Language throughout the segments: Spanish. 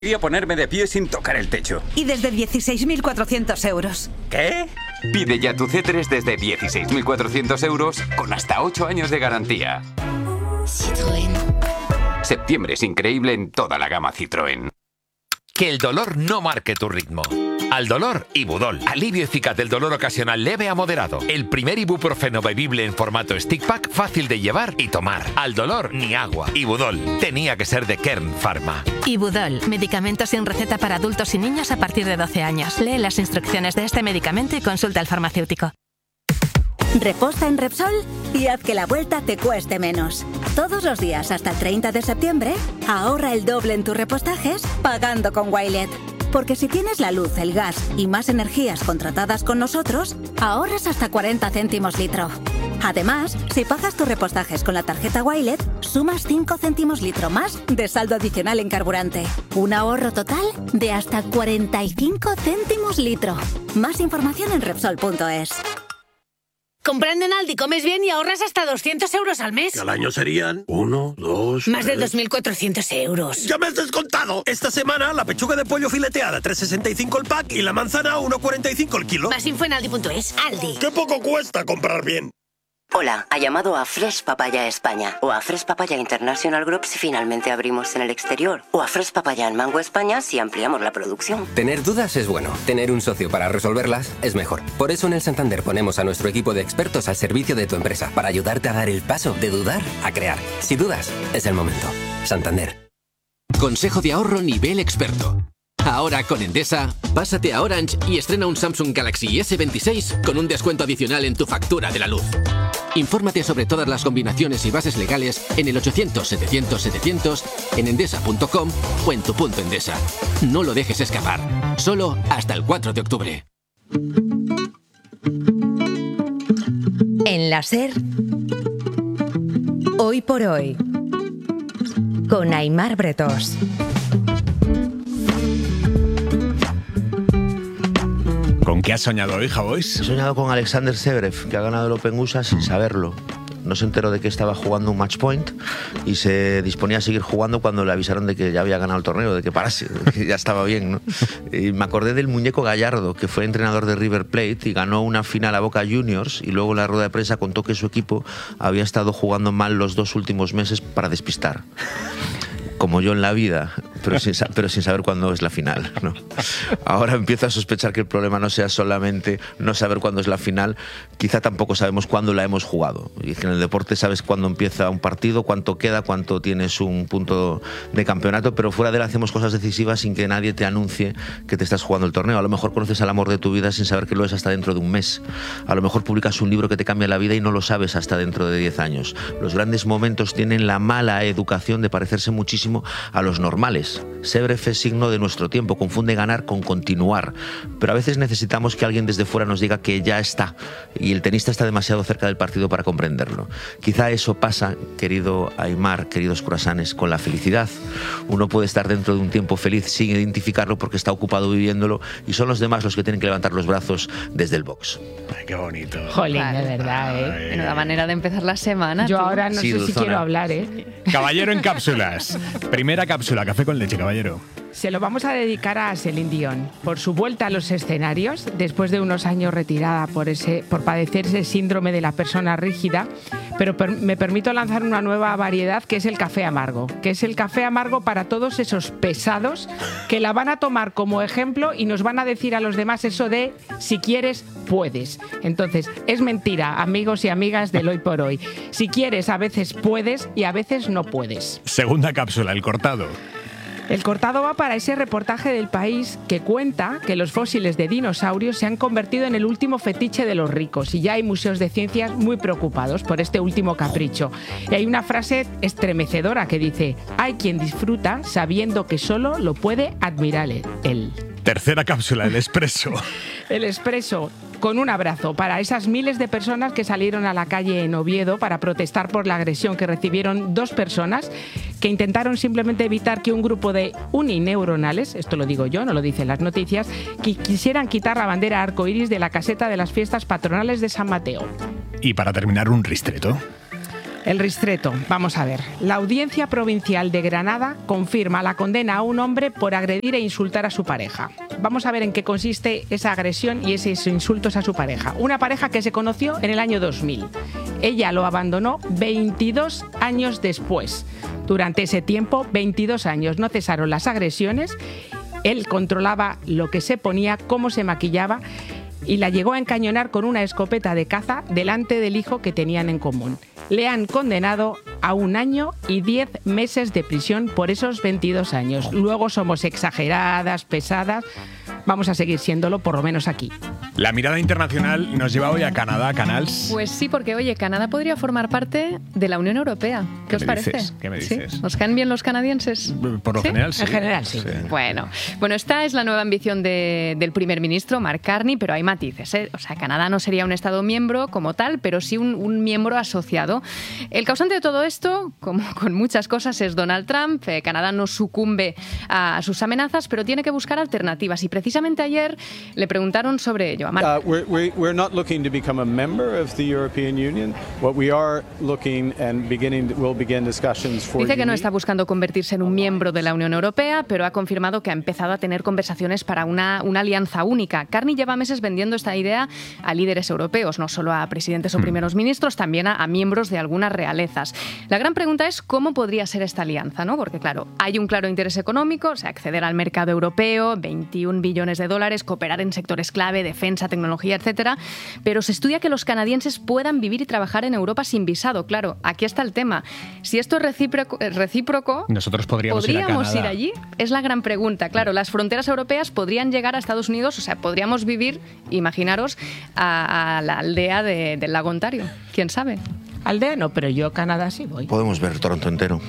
Quería ponerme de pie sin tocar el techo. Y desde 16.400 euros. ¿Qué? Pide ya tu C3 desde 16.400 euros con hasta 8 años de garantía. Citroën. Septiembre es increíble en toda la gama Citroën. Que el dolor no marque tu ritmo. Al dolor, Ibudol. Alivio eficaz del dolor ocasional leve a moderado. El primer ibuprofeno bebible en formato stick pack, fácil de llevar y tomar. Al dolor, ni agua. Ibudol. Tenía que ser de Kern Pharma. Ibudol. Medicamento sin receta para adultos y niños a partir de 12 años. Lee las instrucciones de este medicamento y consulta al farmacéutico. Reposta en Repsol y haz que la vuelta te cueste menos. Todos los días hasta el 30 de septiembre, ahorra el doble en tus repostajes pagando con Wilet. Porque si tienes la luz, el gas y más energías contratadas con nosotros, ahorras hasta 40 céntimos litro. Además, si pagas tus repostajes con la tarjeta Wilet, sumas 5 céntimos litro más de saldo adicional en carburante. Un ahorro total de hasta 45 céntimos litro. Más información en Repsol.es. Comprando en Aldi comes bien y ahorras hasta 200 euros al mes. Y al año serían 1, 2... Más de 2.400 euros. ¡Ya me has descontado! Esta semana la pechuga de pollo fileteada 3,65 el pack y la manzana 1,45 el kilo. Más info en Aldi.es. Aldi. ¡Qué poco cuesta comprar bien! Hola, ha llamado a Fresh Papaya España o a Fresh Papaya International Group si finalmente abrimos en el exterior o a Fresh Papaya en Mango España si ampliamos la producción. Tener dudas es bueno, tener un socio para resolverlas es mejor. Por eso en el Santander ponemos a nuestro equipo de expertos al servicio de tu empresa para ayudarte a dar el paso de dudar a crear. Si dudas, es el momento. Santander. Consejo de ahorro nivel experto. Ahora con Endesa, pásate a Orange y estrena un Samsung Galaxy S26 con un descuento adicional en tu factura de la luz. Infórmate sobre todas las combinaciones y bases legales en el 800-700-700, en endesa.com o en tu punto Endesa. No lo dejes escapar. Solo hasta el 4 de octubre. En la SER, Hoy por Hoy, con Aimar Bretós. ¿Con qué has soñado hoy, Javois? He soñado con Alexander Zverev, que ha ganado el Open USA sin saberlo. No se enteró de que estaba jugando un match point y se disponía a seguir jugando cuando le avisaron de que ya había ganado el torneo, de que parase, de que ya estaba bien, ¿no? Y me acordé del muñeco Gallardo, que fue entrenador de River Plate y ganó una final a Boca Juniors, y luego en la rueda de prensa contó que su equipo había estado jugando mal los 2 últimos meses para despistar. Como yo en la vida, pero sin saber cuándo es la final, ¿no? Ahora empiezo a sospechar que el problema no sea solamente no saber cuándo es la final, quizá tampoco sabemos cuándo la hemos jugado. Y que en el deporte sabes cuándo empieza un partido, cuánto queda, cuánto tienes un punto de campeonato, pero fuera de él hacemos cosas decisivas sin que nadie te anuncie que te estás jugando el torneo. A lo mejor conoces al amor de tu vida sin saber que lo es hasta dentro de un mes. A lo mejor publicas un libro que te cambia la vida y no lo sabes hasta dentro de 10 años. Los grandes momentos tienen la mala educación de parecerse muchísimo a los normales. Zverev es signo de nuestro tiempo, confunde ganar con continuar, pero a veces necesitamos que alguien desde fuera nos diga que ya está, y el tenista está demasiado cerca del partido para comprenderlo. Quizá eso pasa, querido Aimar, queridos curasanes, con la felicidad. Uno puede estar dentro de un tiempo feliz sin identificarlo porque está ocupado viviéndolo, y son los demás los que tienen que levantar los brazos desde el box. Ay, qué bonito. Jolín, de verdad, ¿eh? Menuda manera de empezar la semana. Yo ahora no sé si quiero hablar, ¿eh? Caballero en cápsulas. Primera cápsula, café con leche, caballero. Se lo vamos a dedicar a Celine Dion por su vuelta a los escenarios después de unos años retirada por padecer ese síndrome de la persona rígida, pero me permito lanzar una nueva variedad que es el café amargo, para todos esos pesados que la van a tomar como ejemplo y nos van a decir a los demás eso de si quieres, puedes. Entonces, es mentira, amigos y amigas del Hoy por Hoy. Si quieres, a veces puedes y a veces no puedes. Segunda cápsula, el cortado. El cortado va para ese reportaje del País que cuenta que los fósiles de dinosaurios se han convertido en el último fetiche de los ricos y ya hay museos de ciencias muy preocupados por este último capricho. Y hay una frase estremecedora que dice: hay quien disfruta sabiendo que solo lo puede admirar él. Tercera cápsula, el expreso. El expreso, con un abrazo para esas miles de personas que salieron a la calle en Oviedo para protestar por la agresión que recibieron 2 personas que intentaron simplemente evitar que un grupo de unineuronales, esto lo digo yo, no lo dicen las noticias, que quisieran quitar la bandera arcoíris de la caseta de las fiestas patronales de San Mateo. Y para terminar, un ristreto. El Ristreto, vamos a ver. La Audiencia Provincial de Granada confirma la condena a un hombre por agredir e insultar a su pareja. Vamos a ver en qué consiste esa agresión y esos insultos a su pareja. Una pareja que se conoció en el año 2000. Ella lo abandonó 22 años después. Durante ese tiempo, 22 años, no cesaron las agresiones. Él controlaba lo que se ponía, cómo se maquillaba, y la llegó a encañonar con una escopeta de caza delante del hijo que tenían en común. Le han condenado a 1 año y 10 meses de prisión por esos 22 años. Luego somos exageradas, pesadas. Vamos a seguir siéndolo, por lo menos aquí. La mirada internacional nos lleva hoy a Canadá, Canals. Pues sí, porque oye, Canadá podría formar parte de la Unión Europea. ¿Qué os parece? ¿Qué me dices? ¿Sí? ¿Os caen bien los canadienses? Por lo general, sí. En general, sí. Bueno, esta es la nueva ambición del primer ministro, Mark Carney, pero hay matices, ¿eh? O sea, Canadá no sería un Estado miembro como tal, pero sí un miembro asociado. El causante de todo esto, como con muchas cosas, es Donald Trump. Canadá no sucumbe a sus amenazas, pero tiene que buscar alternativas. Y precisamente ayer le preguntaron sobre ello a Mark. We're not looking to become a member of the European Union. What we are looking and will begin discussions for. Dice que no está buscando convertirse en un miembro de la Unión Europea, pero ha confirmado que ha empezado a tener conversaciones para una alianza única. Carney lleva meses vendiendo esta idea a líderes europeos, no solo a presidentes o primeros ministros, también a miembros de algunas realezas. La gran pregunta es cómo podría ser esta alianza, ¿no? Porque claro, hay un claro interés económico, o sea, acceder al mercado europeo, 21 billones de dólares, cooperar en sectores clave, defensa, tecnología, etcétera, pero se estudia que los canadienses puedan vivir y trabajar en Europa sin visado. Claro, aquí está el tema. Si esto es recíproco, nosotros podríamos ir a Canadá. Ir allí. Es la gran pregunta. Claro, las fronteras europeas podrían llegar a Estados Unidos, o sea, podríamos vivir, imaginaros, a la aldea del lago Ontario. ¿Quién sabe? Aldea no, pero yo a Canadá sí voy. Podemos ver Toronto entero.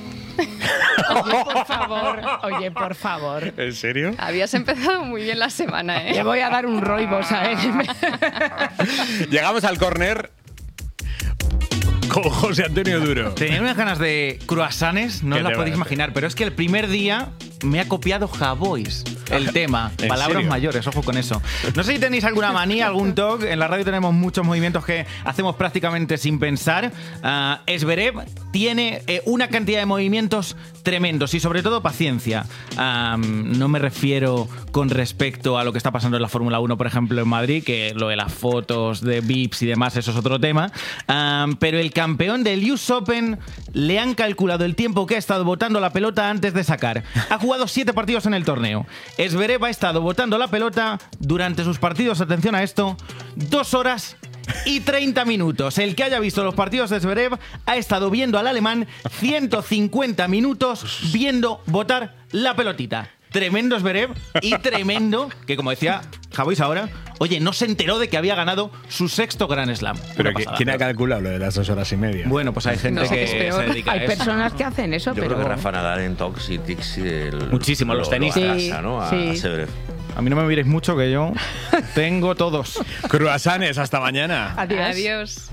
Oye, por favor. ¿En serio? Habías empezado muy bien la semana, ¿eh? Le voy a dar un roibos a él. Llegamos al córner con José Antonio Duro. Tenía unas ganas de croissants, no os las podéis imaginar, pero es que el primer día me ha copiado Javois el tema. Palabras serio? mayores, ojo con eso. No sé si tenéis alguna manía, algún toque. En la radio tenemos muchos movimientos que hacemos prácticamente sin pensar. Zverev tiene una cantidad de movimientos tremendos y sobre todo paciencia. No me refiero con respecto a lo que está pasando en la Fórmula 1, por ejemplo, en Madrid, que lo de las fotos de VIPs y demás, eso es otro tema. Pero el campeón del US Open le han calculado el tiempo que ha estado botando la pelota antes de sacar. Ha jugado 7 partidos en el torneo. Zverev ha estado botando la pelota durante sus partidos, atención a esto, 2 horas y 30 minutos. El que haya visto los partidos de Zverev ha estado viendo al alemán 150 minutos viendo botar la pelotita. Tremendo Zverev y tremendo que, como decía Javois ahora, oye, no se enteró de que había ganado su 6º Grand Slam. Pero ¿quién ha calculado lo de las 2 horas y media? Bueno, pues hay gente que se dedica a eso. Hay personas que hacen eso, Yo pero... creo que Rafa Nadal en Tox y Tix muchísimo, los tenistas. arrasa, ¿no? A Zverev. A mí no me miréis mucho, que yo tengo todos. Croissants, hasta mañana. Adiós.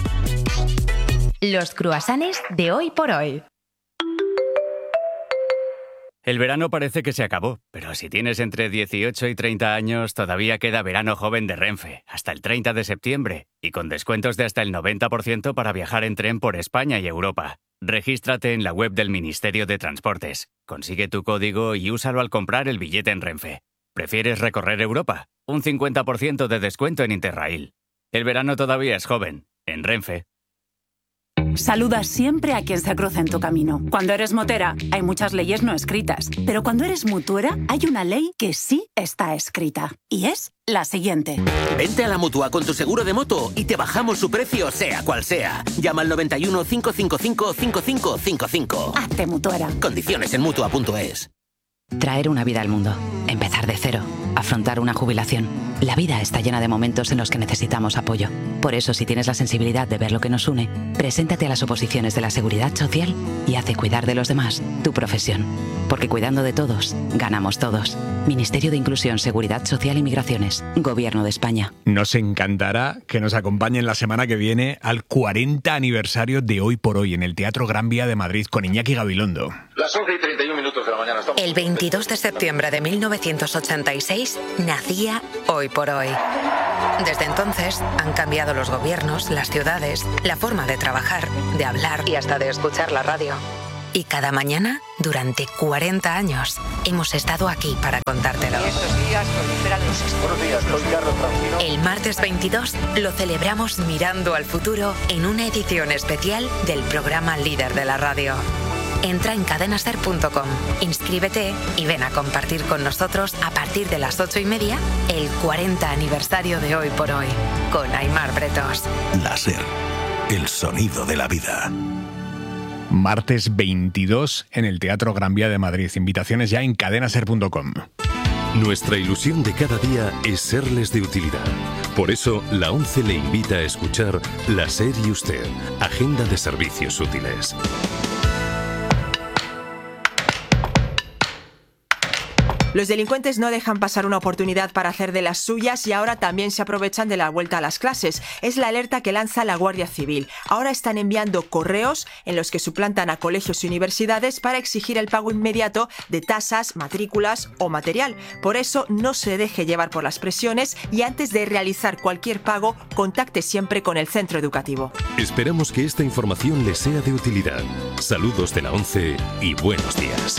Los croissants de hoy por hoy. El verano parece que se acabó, pero si tienes entre 18 y 30 años, todavía queda verano joven de Renfe, hasta el 30 de septiembre, y con descuentos de hasta el 90% para viajar en tren por España y Europa. Regístrate en la web del Ministerio de Transportes, consigue tu código y úsalo al comprar el billete en Renfe. ¿Prefieres recorrer Europa? Un 50% de descuento en Interrail. El verano todavía es joven, en Renfe. Saluda siempre a quien se cruza en tu camino. Cuando eres motera, hay muchas leyes no escritas. Pero cuando eres mutuera, hay una ley que sí está escrita. Y es la siguiente. Vente a la Mutua con tu seguro de moto y te bajamos su precio sea cual sea. Llama al 91 555 5555. Hazte mutuera. Condiciones en Mutua.es. Traer una vida al mundo, empezar de cero, afrontar una jubilación. La vida está llena de momentos en los que necesitamos apoyo. Por eso, si tienes la sensibilidad de ver lo que nos une, preséntate a las oposiciones de la Seguridad Social y haz de cuidar de los demás tu profesión. Porque cuidando de todos, ganamos todos. Ministerio de Inclusión, Seguridad Social y Migraciones. Gobierno de España. Nos encantará que nos acompañen la semana que viene al 40 aniversario de Hoy por Hoy en el Teatro Gran Vía de Madrid con Iñaki Gabilondo. Las 11:31 de la mañana. Estamos... El 22 de septiembre de 1986 nacía Hoy por Hoy. Desde entonces, han cambiado los gobiernos, las ciudades, la forma de trabajar, de hablar y hasta de escuchar la radio. Y cada mañana, durante 40 años, hemos estado aquí para contártelo. Estos días proliferan los... Buenos días, soy Carlos Francino. El martes 22 lo celebramos mirando al futuro en una edición especial del programa líder de la radio. Entra en cadenaser.com, inscríbete y ven a compartir con nosotros a partir de las 8:30 el 40 aniversario de Hoy por Hoy, con Aimar Bretos. La SER, el sonido de la vida. Martes 22 en el Teatro Gran Vía de Madrid. Invitaciones ya en cadenaser.com. Nuestra ilusión de cada día es serles de utilidad. Por eso, la ONCE le invita a escuchar La SER y Usted, Agenda de Servicios Útiles. Los delincuentes no dejan pasar una oportunidad para hacer de las suyas y ahora también se aprovechan de la vuelta a las clases. Es la alerta que lanza la Guardia Civil. Ahora están enviando correos en los que suplantan a colegios y universidades para exigir el pago inmediato de tasas, matrículas o material. Por eso, no se deje llevar por las presiones y antes de realizar cualquier pago, contacte siempre con el centro educativo. Esperamos que esta información les sea de utilidad. Saludos de la ONCE y buenos días.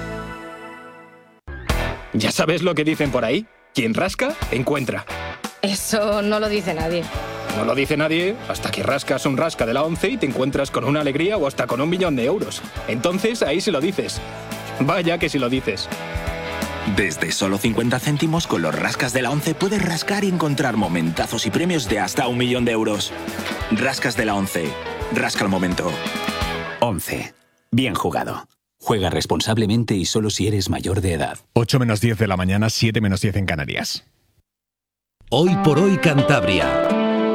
¿Ya sabes lo que dicen por ahí? Quien rasca, encuentra. Eso no lo dice nadie. No lo dice nadie hasta que rascas un rasca de la ONCE y te encuentras con una alegría o hasta con 1 millón de euros. Entonces ahí sí lo dices. Vaya que sí lo dices. Desde solo 50 céntimos con los rascas de la ONCE puedes rascar y encontrar momentazos y premios de hasta 1 millón de euros. Rascas de la ONCE. Rasca el momento. ONCE. Bien jugado. Juega responsablemente y solo si eres mayor de edad. 8 menos 10 de la mañana, 7 menos 10 en Canarias. Hoy por Hoy Cantabria.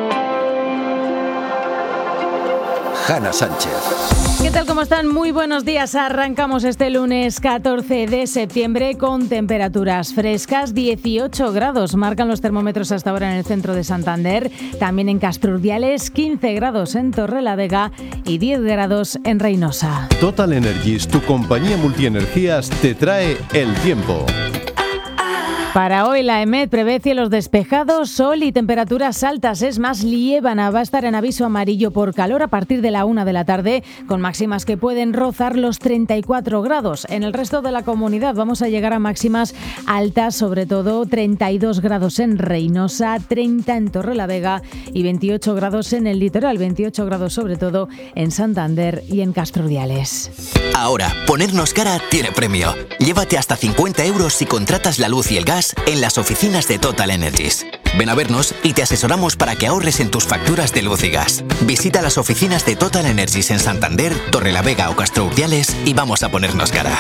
Hanna Sánchez. ¿Qué tal? ¿Cómo están? Muy buenos días. Arrancamos este lunes 14 de septiembre con temperaturas frescas. 18 grados marcan los termómetros hasta ahora en el centro de Santander. También en Castrurdiales, 15 grados en Torrelavega y 10 grados en Reynosa. Total Energies, tu compañía multienergías, te trae el tiempo. Para hoy la EMET prevé cielos despejados, sol y temperaturas altas. Es más, Liébana va a estar en aviso amarillo por calor a partir de la 1 de la tarde, con máximas que pueden rozar los 34 grados. En el resto de la comunidad vamos a llegar a máximas altas, sobre todo 32 grados en Reynosa, 30 en Torrelavega y 28 grados en el litoral, 28 grados sobre todo en Santander y en Castrurdiales. Ahora, ponernos cara tiene premio. Llévate hasta 50 euros si contratas la luz y el gas en las oficinas de Total Energies. Ven a vernos y te asesoramos para que ahorres en tus facturas de luz y gas. Visita las oficinas de Total Energies en Santander, Torrelavega o Castrurdiales y vamos a ponernos cara.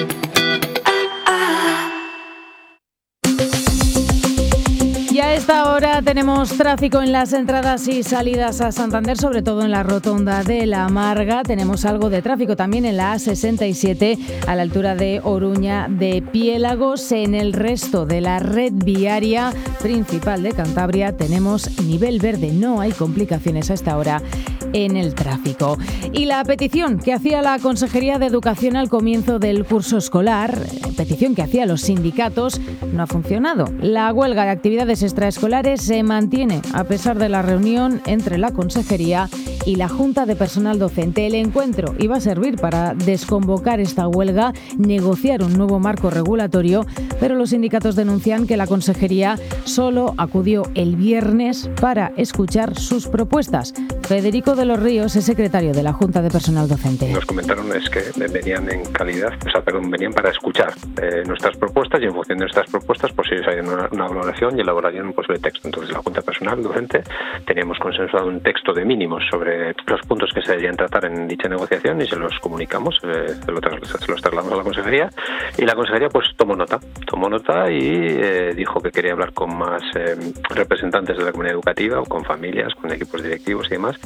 Y a esta hora tenemos tráfico en las entradas y salidas a Santander, sobre todo en la rotonda de La Marga. Tenemos algo de tráfico también en la A67 a la altura de Oruña de Piélagos. En el resto de la red viaria principal de Cantabria tenemos nivel verde. No hay complicaciones a esta hora en el tráfico. Y la petición que hacía la Consejería de Educación al comienzo del curso escolar, petición que hacían los sindicatos, no ha funcionado. La huelga de actividades extraescolares se mantiene a pesar de la reunión entre la Consejería y la Junta de Personal Docente. El encuentro iba a servir para desconvocar esta huelga, negociar un nuevo marco regulatorio, pero los sindicatos denuncian que la Consejería solo acudió el viernes para escuchar sus propuestas. Federico de los Ríos es secretario de la Junta de Personal Docente. Nos comentaron es que venían en calidad, venían para escuchar nuestras propuestas y en función de nuestras propuestas, pues ellos harían una valoración y elaborarían un posible texto. Entonces la Junta de Personal Docente teníamos consensuado un texto de mínimos sobre los puntos que se deberían tratar en dicha negociación y se los comunicamos, se los trasladamos a la Consejería y la Consejería pues tomó nota y dijo que quería hablar con más representantes de la comunidad educativa o con familias, con equipos directivos y demás. No hay fecha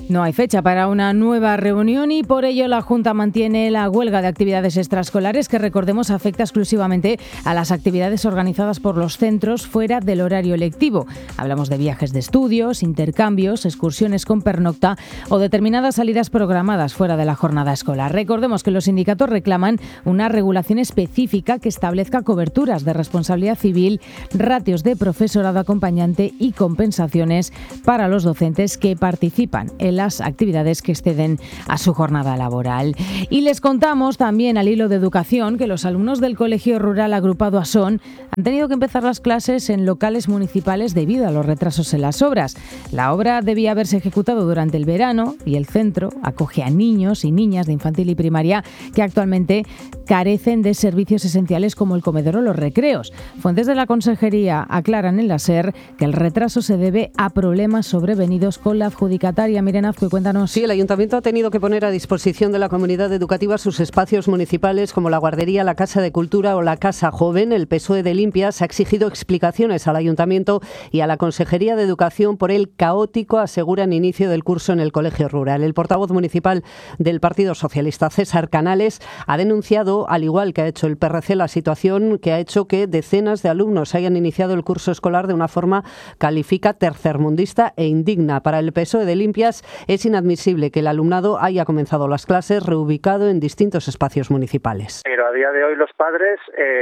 fecha para una nueva reunión y por ello la Junta mantiene la huelga de actividades extraescolares que, recordemos, afecta exclusivamente a las actividades organizadas por los centros fuera del horario lectivo. Hablamos de viajes de estudios, intercambios, excursiones con pernocta o determinadas salidas programadas fuera de la jornada escolar. Recordemos que los sindicatos reclaman una regulación específica que establezca coberturas de responsabilidad civil, ratios de profesorado acompañante y compensaciones para los docentes que participan en las actividades que exceden a su jornada laboral. Y les contamos también, al hilo de educación, que los alumnos del Colegio Rural Agrupado Asón han tenido que empezar las clases en locales municipales debido a los retrasos en las obras. La obra debía haberse ejecutado durante el verano y el centro acoge a niños y niñas de infantil y primaria que actualmente carecen de servicios esenciales como el comedor o los recreos. Fuentes de la Consejería aclaran en la SER que el retraso se debe a problemas sobrevenidos con la adjudicataria. Miren Azcue, cuéntanos. Sí, el Ayuntamiento ha tenido que poner a disposición de la comunidad educativa sus espacios municipales como la guardería, la Casa de Cultura o la Casa Joven. El PSOE de Limpias ha exigido explicaciones al Ayuntamiento y a la Consejería de Educación por el caótico, aseguran, inicio del curso en el Colegio Rural. El portavoz municipal del Partido Socialista, César Canales, ha denunciado, al igual que ha hecho el PRC, la situación que ha hecho que decenas de alumnos hayan iniciado el curso escolar de una forma, califica, tercermundista e indigna. Para el PSOE de Limpias es inadmisible que el alumnado haya comenzado las clases reubicado en distintos espacios municipales. Pero a día de hoy los padres,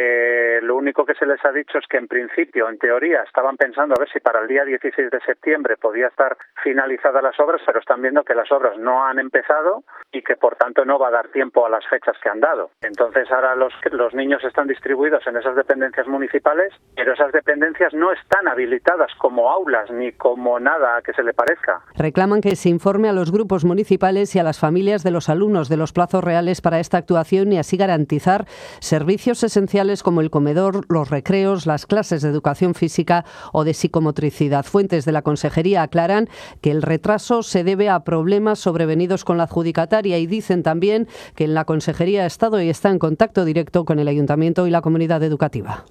lo único que se les ha dicho es que en principio, en teoría, estaban pensando a ver si para el día 16 de septiembre podía estar finalizadas las obras, pero están viendo que las obras no han empezado y que por tanto no va a dar tiempo a las fechas que han dado. Entonces ahora los niños están distribuidos en esas dependencias municipales, pero esas dependencias no están habilitadas como aulas ni como nada que se le parezca. Reclaman que se informe a los grupos municipales y a las familias de los alumnos de los plazos reales para esta actuación y así garantizar servicios esenciales como el comedor, los recreos, las clases de educación física o de psicomotricidad. Fuentes de la Consejería aclaran que el retraso se debe a problemas sobrevenidos con la adjudicataria y dicen también que en la Consejería ha estado y está en contacto directo con el Ayuntamiento y la comunidad educativa.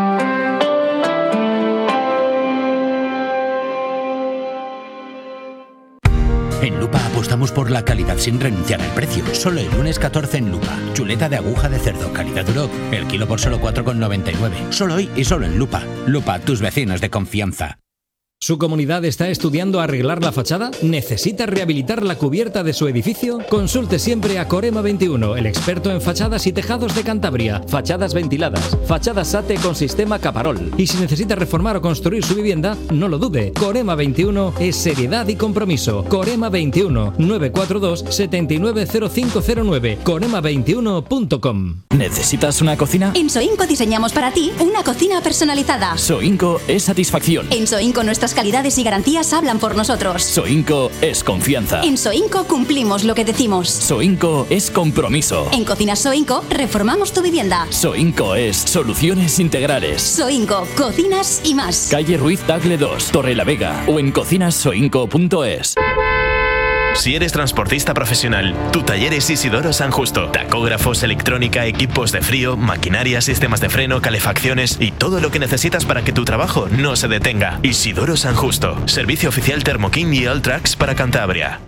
En Lupa apostamos por la calidad sin renunciar al precio. Solo el lunes 14 en Lupa. Chuleta de aguja de cerdo, calidad Duroc. El kilo por solo 4,99. Solo hoy y solo en Lupa. Lupa, tus vecinos de confianza. ¿Su comunidad está estudiando arreglar la fachada? ¿Necesita rehabilitar la cubierta de su edificio? Consulte siempre a Corema 21, el experto en fachadas y tejados de Cantabria. Fachadas ventiladas, fachadas SATE con sistema Caparol. Y si necesita reformar o construir su vivienda, no lo dude. Corema 21 es seriedad y compromiso. Corema 21, 942 790509. Corema21.com. ¿Necesitas una cocina? En Soinco diseñamos para ti una cocina personalizada. Soinco es satisfacción. En Soinco nuestras calidades y garantías hablan por nosotros. Soinco es confianza. En Soinco cumplimos lo que decimos. Soinco es compromiso. En Cocinas Soinco reformamos tu vivienda. Soinco es soluciones integrales. Soinco, cocinas y más. Calle Ruiz Tagle 2, Torrelavega o en cocinassoinco.es. Si eres transportista profesional, tu taller es Isidoro San Justo. Tacógrafos, electrónica, equipos de frío, maquinaria, sistemas de freno, calefacciones y todo lo que necesitas para que tu trabajo no se detenga. Isidoro San Justo. Servicio oficial Thermo King y Alltrax para Cantabria.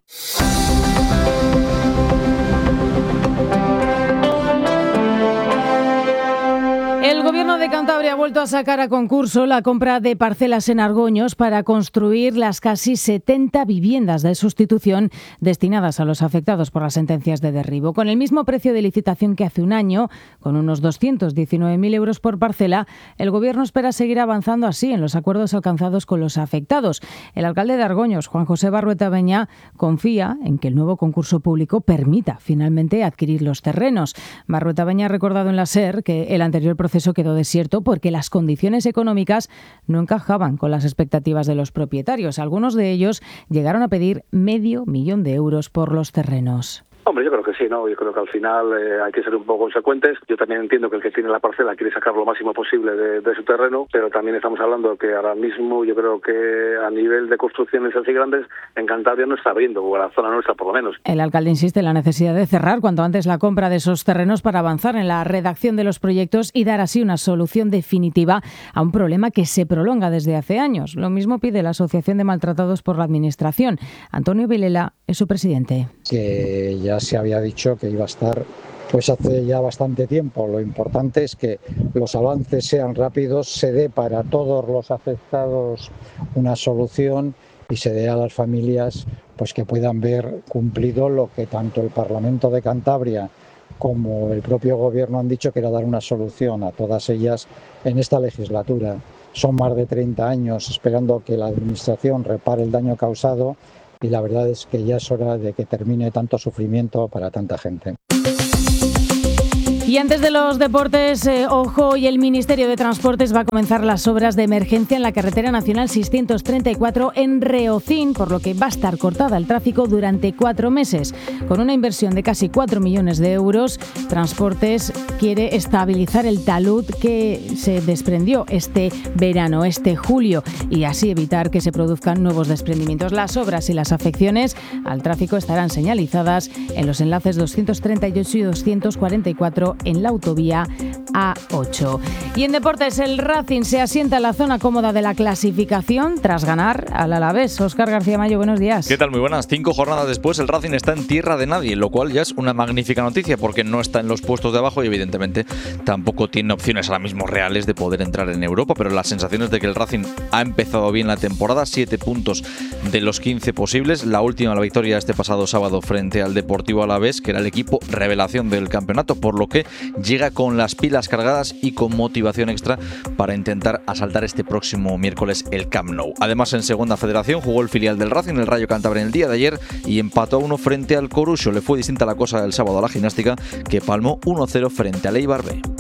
El Gobierno de Cantabria ha vuelto a sacar a concurso la compra de parcelas en Argoños para construir las casi 70 viviendas de sustitución destinadas a los afectados por las sentencias de derribo. Con el mismo precio de licitación que hace un año, con unos 219.000 euros por parcela, el Gobierno espera seguir avanzando así en los acuerdos alcanzados con los afectados. El alcalde de Argoños, Juan José Barrueta Beñá, confía en que el nuevo concurso público permita finalmente adquirir los terrenos. Barrueta Beñá ha recordado en la SER que el anterior proceso quedó desierto porque las condiciones económicas no encajaban con las expectativas de los propietarios. Algunos de ellos llegaron a pedir 500.000 euros por los terrenos. Hombre, yo creo que sí, ¿no? Yo creo que al final hay que ser un poco consecuentes. Yo también entiendo que el que tiene la parcela quiere sacar lo máximo posible de su terreno, pero también estamos hablando que ahora mismo yo creo que a nivel de construcciones así grandes en Cantabria no está abriendo, o en la zona nuestra por lo menos. El alcalde insiste en la necesidad de cerrar cuanto antes la compra de esos terrenos para avanzar en la redacción de los proyectos y dar así una solución definitiva a un problema que se prolonga desde hace años. Lo mismo pide la Asociación de Maltratados por la Administración. Antonio Vilela es su presidente. Que ya se había dicho que iba a estar pues hace ya bastante tiempo. Lo importante es que los avances sean rápidos, se dé para todos los afectados una solución y se dé a las familias pues que puedan ver cumplido lo que tanto el Parlamento de Cantabria como el propio Gobierno han dicho, que era dar una solución a todas ellas en esta legislatura. Son más de 30 años esperando que la Administración repare el daño causado y la verdad es que ya es hora de que termine tanto sufrimiento para tanta gente. Y antes de los deportes, ojo, y el Ministerio de Transportes va a comenzar las obras de emergencia en la carretera nacional 634 en Reocín, por lo que va a estar cortada el tráfico durante 4 meses. Con una inversión de casi 4 millones de euros, Transportes quiere estabilizar el talud que se desprendió este verano, este julio, y así evitar que se produzcan nuevos desprendimientos. Las obras y las afecciones al tráfico estarán señalizadas en los enlaces 238 y 244 en la autovía A8. Y en deportes, el Racing se asienta en la zona cómoda de la clasificación tras ganar al Alavés. Óscar García Mayo, buenos días. ¿Qué tal? Muy buenas. 5 jornadas después, el Racing está en tierra de nadie, lo cual ya es una magnífica noticia porque no está en los puestos de abajo y evidentemente tampoco tiene opciones ahora mismo reales de poder entrar en Europa, pero las sensaciones de que el Racing ha empezado bien la temporada, 7 puntos de los 15 posibles. La última, la victoria este pasado sábado frente al Deportivo Alavés, que era el equipo revelación del campeonato, por lo que llega con las pilas cargadas y con motivación extra para intentar asaltar este próximo miércoles el Camp Nou. Además, en segunda federación jugó el filial del Racing, el Rayo Cantabria, en el día de ayer y empató a 1 frente al Corucho. Le fue distinta la cosa el sábado a la Gimnástica, que palmó 1-0 frente al Eibar B.